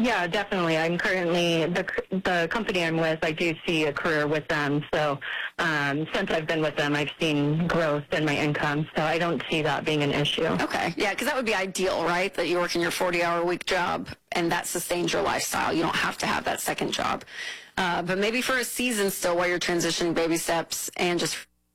Yeah, definitely. I'm currently, the company I'm with, I do see a career with them. So since I've been with them, I've seen growth in my income. So I don't see that being an issue. Okay. Yeah, because that would be ideal, right? That you work in your 40-hour-a-week job and that sustains your lifestyle. You don't have to have that second job. But maybe for a season still while you're transitioning baby steps and just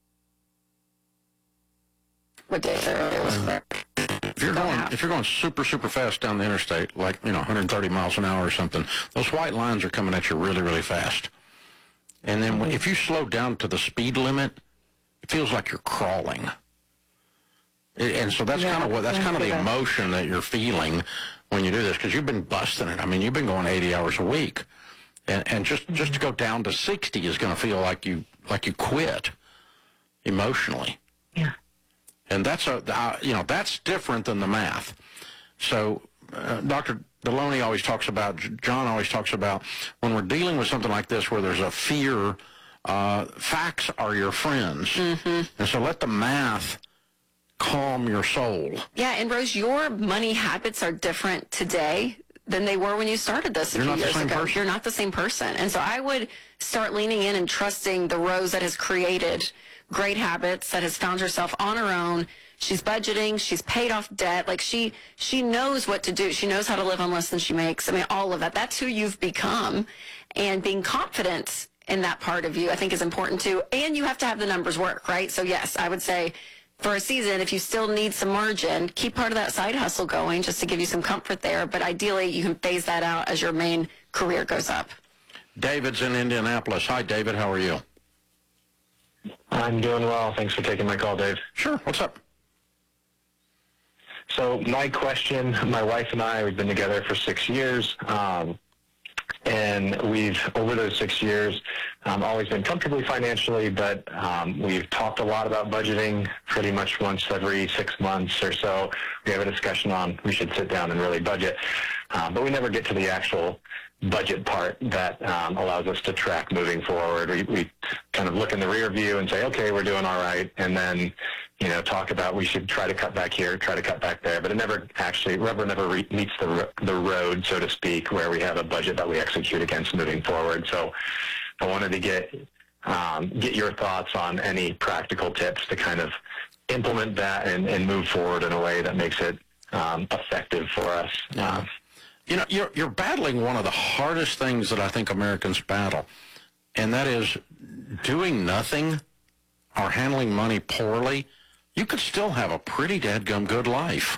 what day was there? If you're going super fast down the interstate, like 130 miles an hour or something, those white lines are coming at you really fast. And then if you slow down to the speed limit, it feels like you're crawling. And so that's kind of the emotion that you're feeling when you do this, because you've been busting it. I mean, you've been going 80 hours a week, and just to go down to 60 is going to feel like you quit emotionally. Yeah. And that's that's different than the math. So Dr. Deloney always talks about, John always talks about, when we're dealing with something like this where there's a fear, facts are your friends. Mm-hmm. And so let the math calm your soul. Yeah, and Rose, your money habits are different today than they were when you started this a few years ago. You're not the same person. And so I would start leaning in and trusting the Rose that has created great habits, that has found herself on her own. She's budgeting. She's paid off debt. Like she knows what to do. She knows how to live on less than she makes. I mean, all of that. That's who you've become. And being confident in that part of you, I think, is important too. And you have to have the numbers work, right? So yes, I would say for a season, if you still need some margin, keep part of that side hustle going just to give you some comfort there. But ideally, you can phase that out as your main career goes up. David's in Indianapolis. Hi, David. How are you? I'm doing well. Thanks for taking my call, Dave. Sure. What's up? So my question, my wife and I, we've been together for 6 years, and we've, over those 6 years, always been comfortably financially, but we've talked a lot about budgeting pretty much once every 6 months or so. We have a discussion on we should sit down and really budget, but we never get to the actual budget part that allows us to track moving forward. We kind of look in the rear view and say, okay, we're doing all right, and then talk about we should try to cut back here, try to cut back there, but it never actually, rubber never meets the road, so to speak, where we have a budget that we execute against moving forward. So I wanted to get your thoughts on any practical tips to kind of implement that and move forward in a way that makes it effective for us. You're battling one of the hardest things that I think Americans battle, and that is doing nothing or handling money poorly. You could still have a pretty dadgum good life.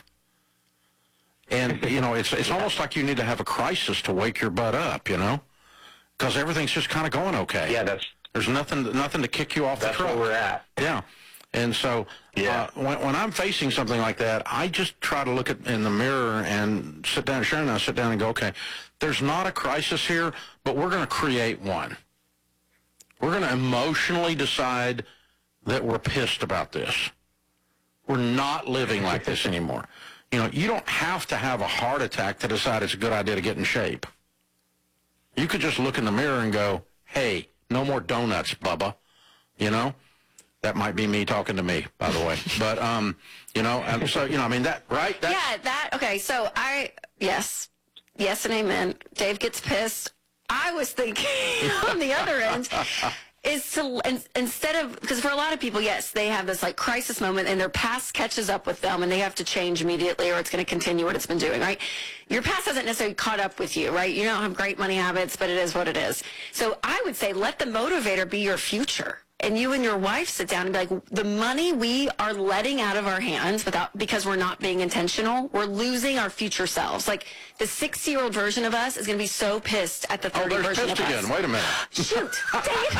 And, it's almost like you need to have a crisis to wake your butt up, because everything's just kind of going okay. Yeah, there's nothing to kick you off the truck. That's where we're at. Yeah. And so when I'm facing something like that, I just try to look in the mirror and sit down. Sharon and I sit down and go, okay, there's not a crisis here, but we're going to create one. We're going to emotionally decide that we're pissed about this. We're not living like this anymore. You don't have to have a heart attack to decide it's a good idea to get in shape. You could just look in the mirror and go, hey, no more donuts, Bubba. That might be me talking to me, by the way. But, that, right? Okay, so yes and amen. Dave gets pissed. I was thinking on the other end is to, instead of, because for a lot of people, yes, they have this crisis moment and their past catches up with them and they have to change immediately or it's going to continue what it's been doing, right? Your past hasn't necessarily caught up with you, right? You don't have great money habits, but it is what it is. So I would say let the motivator be your future. And you and your wife sit down and be like, the money we are letting out of our hands because we're not being intentional, we're losing our future selves. Like the 60-year-old version of us is going to be so pissed at the 30 version of us. Again. Wait a minute. Shoot. Dave.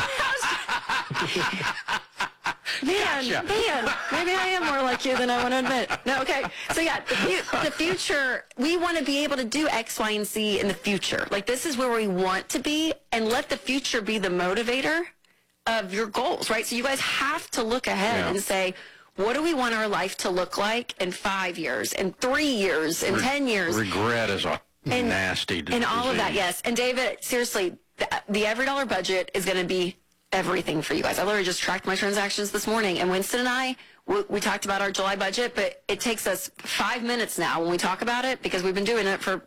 Man, maybe I am more like you than I want to admit. No, okay. So yeah, the future, we want to be able to do X, Y, and Z in the future. Like this is where we want to be, and let the future be the motivator of your goals, right? So you guys have to look ahead and say, what do we want our life to look like in 5 years, in 3 years, in 10 years? Regret is a nasty disease. And all of that, yes. And David, seriously, the Every Dollar budget is going to be everything for you guys. I literally just tracked my transactions this morning, and Winston and I, we talked about our July budget, but it takes us 5 minutes now when we talk about it because we've been doing it for